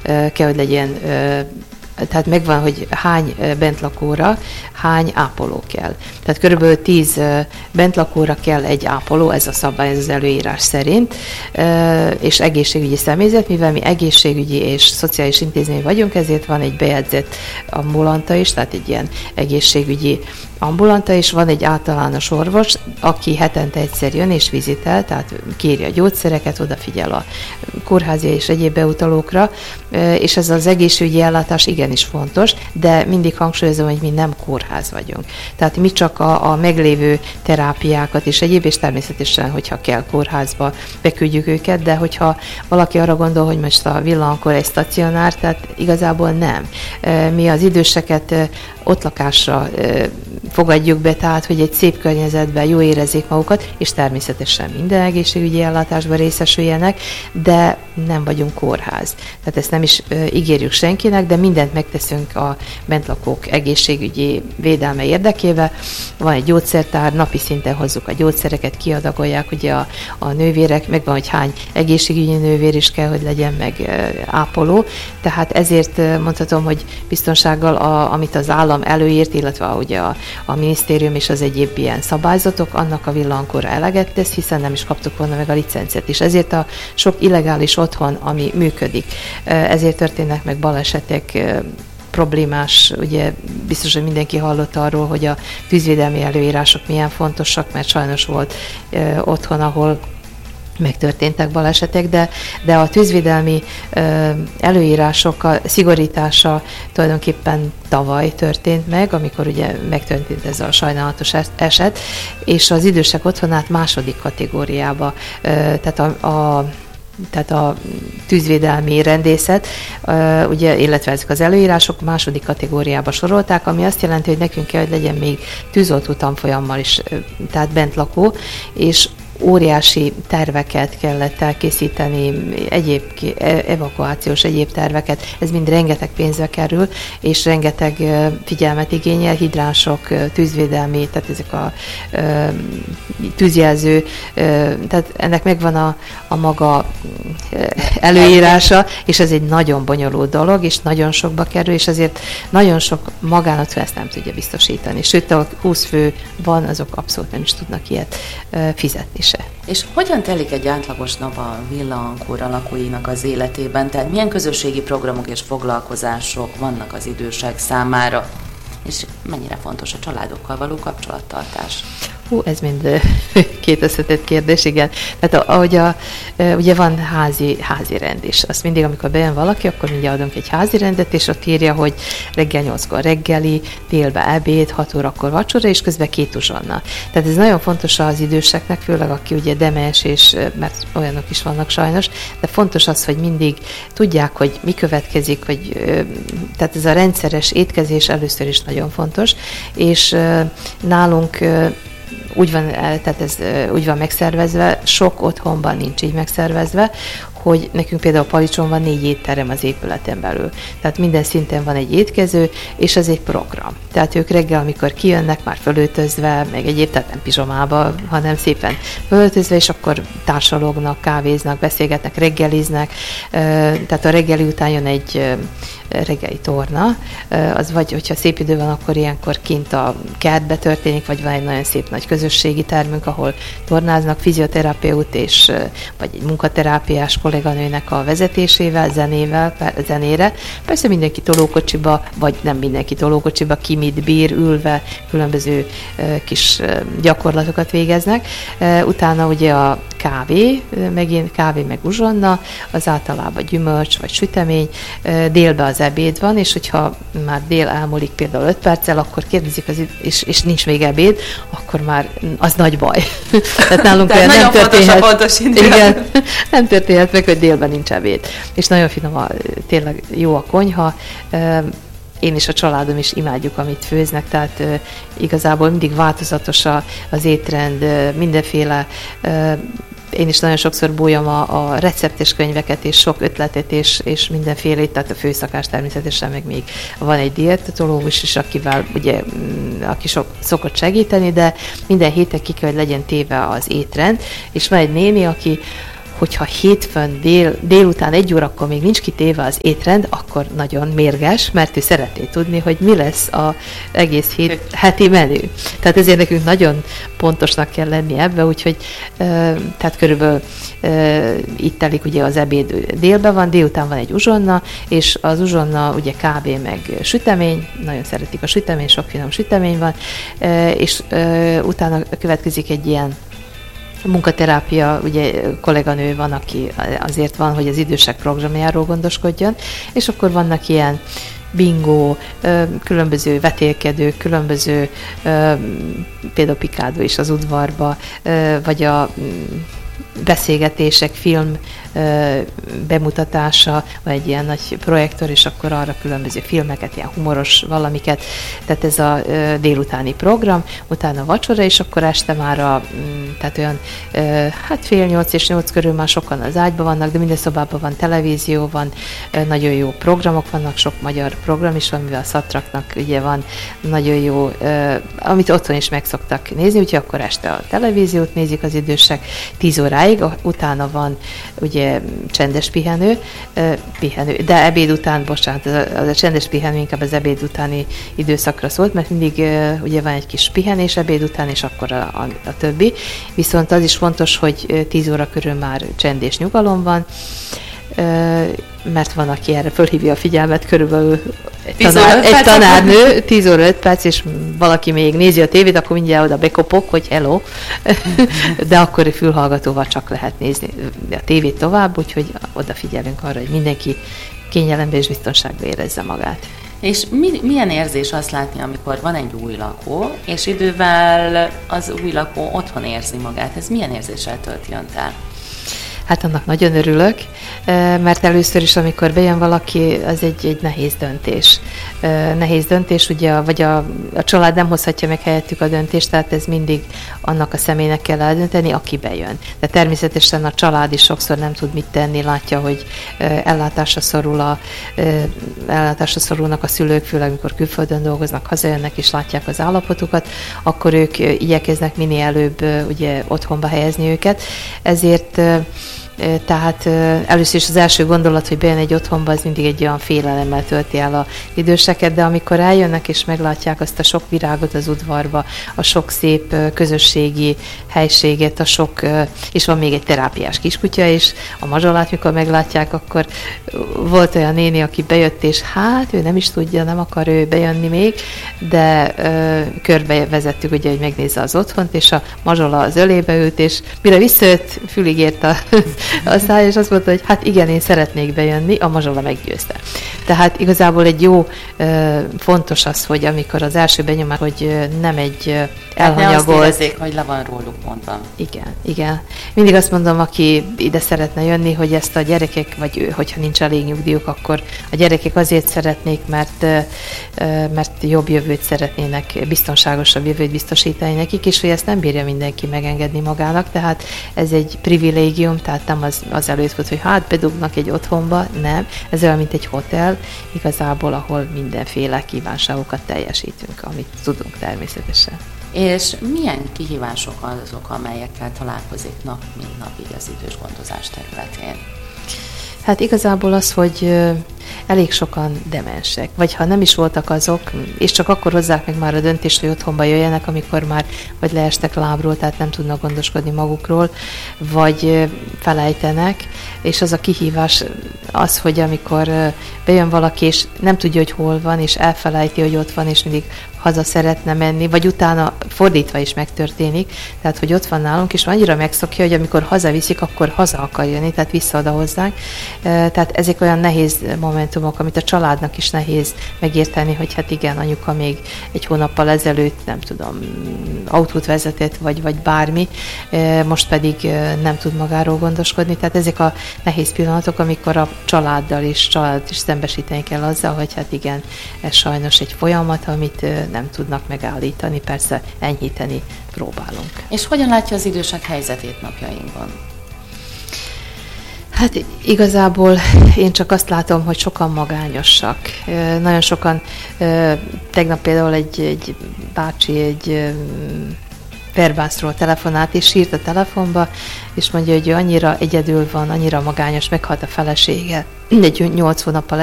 kell, hogy legyen, tehát megvan, hogy hány bentlakóra hány ápoló kell. Tehát körülbelül 10 bentlakóra kell egy ápoló, ez a szabály, ez az előírás szerint, és egészségügyi személyzet, mivel mi egészségügyi és szociális intézmény vagyunk, ezért van egy bejegyzett ambulanta is, tehát egy ilyen egészségügyi ambulanta, és van egy általános orvos, aki hetente egyszer jön és vizitel, tehát kéri a gyógyszereket, odafigyel a kórházi és egyéb beutalókra, és ez az egészségügyi ellátás igenis fontos, de mindig hangsúlyozom, hogy mi nem kórház vagyunk. Tehát mi csak a meglévő terápiákat és egyéb, és természetesen, hogyha kell kórházba, beküldjük őket, de hogyha valaki arra gondol, hogy most a Villankor egy stacionár, tehát igazából nem. Mi az időseket ott lakásra fogadjuk be, tehát, hogy egy szép környezetben jól érezzék magukat, és természetesen minden egészségügyi ellátásban részesüljenek, de nem vagyunk kórház. Tehát ezt nem is ígérjük senkinek, de mindent megteszünk a bentlakók egészségügyi védelme érdekében. Van egy gyógyszertár, napi szinten hozzuk a gyógyszereket, kiadagolják ugye a nővérek, megvan, hogy hány egészségügyi nővér is kell, hogy legyen, meg ápoló. Tehát ezért mondhatom, hogy biztonsággal, amit az állam előírt, illetve ugye a minisztérium és az egyéb ilyen szabályzatok, annak a Villankóra eleget tesz, hiszen nem is kaptuk volna meg a licencet is. Ezért a sok illegális otthon, ami működik, ezért történnek meg balesetek, problémás, ugye biztos, hogy mindenki hallott arról, hogy a tűzvédelmi előírások milyen fontosak, mert sajnos volt otthon, ahol megtörténtek balesetek, de a tűzvédelmi előírások szigorítása tulajdonképpen tavaly történt meg, amikor ugye megtörtént ez a sajnálatos eset, és az idősek otthonát második kategóriába, tehát a tűzvédelmi rendészet, ugye, illetve ezek az előírások második kategóriába sorolták, ami azt jelenti, hogy nekünk kell, hogy legyen még tűzoltó tanfolyammal is, tehát bentlakó, és óriási terveket kellett elkészíteni, egyéb evakuációs egyéb terveket, ez mind rengeteg pénzbe kerül, és rengeteg figyelmet igényel, hidránsok, tűzvédelmi, tehát ezek a tűzjelző, tehát ennek megvan a maga előírása, és ez egy nagyon bonyolult dolog, és nagyon sokba kerül, és azért nagyon sok magánotthon ezt nem tudja biztosítani. Sőt, ahol 20 fő van, azok abszolút nem is tudnak ilyet fizetni se. És hogyan telik egy átlagos nap a Villankóra lakóinak az életében? Tehát milyen közösségi programok és foglalkozások vannak az idősek számára? És mennyire fontos a családokkal való kapcsolattartás? Ez mind két összetett kérdés, igen. Tehát ahogy ugye van házi rend is. Azt mindig, amikor bejön valaki, akkor mindjárt adunk egy házi rendet, és ott írja, hogy reggel 8-kor reggeli, délbe ebéd, 6 órakor vacsora, és közben 2 uzsonna. Tehát ez nagyon fontos az időseknek, főleg aki ugye demens, és mert olyanok is vannak sajnos, de fontos az, hogy mindig tudják, hogy mi következik, hogy tehát ez a rendszeres étkezés először is nagyon fontos, és nálunk úgy van, tehát ez úgy van megszervezve, sok otthonban nincs így megszervezve, hogy nekünk például Palicson van 4 étterem az épületen belül. Tehát minden szinten van egy étkező, és ez egy program. Tehát ők reggel, amikor kijönnek, már fölöltözve, meg egyéb, tehát nem pizsomába, hanem szépen fölöltözve, és akkor társalognak, kávéznak, beszélgetnek, reggeliznek. Tehát a reggeli után jön egy reggeli torna, az vagy, hogyha szép idő van, akkor ilyenkor kint a kertbe történik, vagy van egy nagyon szép nagy közösségi termünk, ahol tornáznak, fizioterapeut és vagy egy munkaterápiás kolléganőnek a vezetésével, zenére. Persze mindenki tolókocsiba, vagy nem mindenki tolókocsiba, ki mit bír, ülve különböző kis gyakorlatokat végeznek. Utána ugye a kávé, megint kávé meg uzsonna, az általában gyümölcs vagy sütemény, délben az ebéd van, és hogyha már dél elmúlik például 5 perccel, akkor kérdezik, és nincs még ebéd, akkor már az nagy baj. Tehát nálunk nem történhet. Igen, nem történhet meg, hogy délben nincs ebéd. És nagyon finom, tényleg jó a konyha. Én és a családom is imádjuk, amit főznek, tehát igazából mindig változatos az étrend, mindenféle. Én is nagyon sokszor bújom a receptes könyveket, és sok ötletet, és mindenféle, tehát a főszakás természetesen, meg még van egy dietológus is, akivel ugye, aki szokott segíteni, de minden héten ki kell, hogy legyen téve az étrend, és van egy néni, aki hogyha hétfőn délután 1 órakor még nincs kitéve az étrend, akkor nagyon mérges, mert ő szeretné tudni, hogy mi lesz az egész heti menü. Tehát ezért nekünk nagyon pontosnak kell lenni ebbe, úgyhogy tehát körülbelül itt telik ugye az ebéd délben van, délután van egy uzsonna, és az uzsonna ugye kávé meg sütemény, nagyon szeretik a sütemény, sok finom sütemény van, és utána következik egy ilyen munkaterápia, ugye kolléganő van, aki azért van, hogy az idősek programjáról gondoskodjon, és akkor vannak ilyen bingo, különböző vetélkedők, különböző például pikádó is az udvarba, vagy a beszélgetések, film bemutatása, vagy egy ilyen nagy projektor, és akkor arra különböző filmeket, ilyen humoros valamiket, tehát ez a délutáni program, utána vacsora, és akkor este már tehát olyan hát 7:30 és 8 körül már sokan az ágyban vannak, de minden szobában van televízió, van, nagyon jó programok vannak, sok magyar program is van, mivel a Szatraknak ugye van nagyon jó, amit otthon is meg szoktak nézni, úgyhogy akkor este a televíziót nézik az idősek 10 óráig, utána van ugye csendes pihenő, de ebéd után, bocsánat, az a csendes pihenő inkább az ebéd utáni időszakra szólt, mert mindig ugye van egy kis pihenés ebéd után, és akkor a többi. Viszont az is fontos, hogy 10 óra körül már csend és nyugalom van, mert van, aki erre fölhívja a figyelmet, körülbelül egy tanárnő, 10 óra 5 perc, és valaki még nézi a tévét, akkor mindjárt oda bekopok, hogy hello, de akkor fülhallgatóval csak lehet nézni a tévét tovább, úgyhogy odafigyelünk arra, hogy mindenki kényelemben és biztonságban érezze magát. És milyen érzés azt látni, amikor van egy új lakó, és idővel az új lakó otthon érzi magát? Ez milyen érzéssel tölti önt el? Hát annak nagyon örülök, mert először is, amikor bejön valaki, az egy nehéz döntés. Nehéz döntés, ugye, vagy a család nem hozhatja meg helyettük a döntést, tehát ez mindig annak a személynek kell eldönteni, aki bejön. De természetesen a család is sokszor nem tud mit tenni, látja, hogy ellátásra szorulnak a szülők, főleg amikor külföldön dolgoznak, hazajönnek és látják az állapotukat, akkor ők igyekeznek minél előbb ugye otthonba helyezni őket. Ezért tehát először is az első gondolat, hogy bejön egy otthonba, az mindig egy olyan félelemmel tölti el az időseket, de amikor eljönnek és meglátják azt a sok virágot az udvarba, a sok szép közösségi helységet, és van még egy terápiás kiskutya is, a mazsolát, mikor meglátják, akkor volt olyan néni, aki bejött, és hát ő nem is tudja, nem akar ő bejönni még, de körbe vezettük, ugye, hogy megnézze az otthont, és a mazsola az ölébe ült, és mire visszajött, fülig ért aztán, és azt mondta, hogy hát igen, én szeretnék bejönni, a mazsola meggyőzte. Tehát igazából egy jó, fontos az, hogy amikor az első benyomás, hogy nem egy elhanyagolt... Ne azt érezzék, hogy le van róluk mondva. Igen. Mindig azt mondom, aki ide szeretne jönni, hogy ezt a gyerekek, vagy hogyha nincs elég nyugdíjuk, akkor a gyerekek azért szeretnék, mert jobb jövőt szeretnének, biztonságosabb jövőt biztosítani nekik, és hogy ezt nem bírja mindenki megengedni magának, tehát ez egy privilégium, tehát nem az előtt, hogy hát bedugnak egy otthonba, nem, ez olyan, mint egy hotel, igazából, ahol mindenféle kívánságokat teljesítünk, amit tudunk természetesen. És milyen kihívások azok, amelyekkel találkozik nap, mint napig az idős gondozás területén? Hát igazából az, hogy elég sokan demensek, vagy ha nem is voltak azok, és csak akkor hozzák meg már a döntést, hogy otthonba jöjjenek, amikor már vagy leestek lábról, tehát nem tudnak gondoskodni magukról, vagy felejtenek, és az a kihívás az, hogy amikor bejön valaki, és nem tudja, hogy hol van, és elfelejti, hogy ott van, és mindig haza szeretne menni, vagy utána fordítva is megtörténik, tehát hogy ott van nálunk, és annyira megszokja, hogy amikor hazaviszik, akkor haza akar jönni, tehát vissza oda hozzánk. Tehát ezek olyan nehéz momentumok, amit a családnak is nehéz megérteni, hogy hát igen, anyuka még egy hónappal ezelőtt, nem tudom, autót vezetett, vagy bármi, most pedig nem tud magáról gondoskodni. Tehát ezek a nehéz pillanatok, amikor a családdal is szembesíteni kell azzal, hogy hát igen, ez sajnos egy folyamat, amit nem tudnak megállítani, persze enyhíteni próbálunk. És hogyan látja az idősek helyzetét napjainkban? Hát igazából én csak azt látom, hogy sokan magányosak. Nagyon sokan, tegnap például egy bácsi, Verbászról telefonált, és sírt a telefonba, és mondja, hogy ő annyira egyedül van, annyira magányos, meghalt a felesége egy 8 hónappal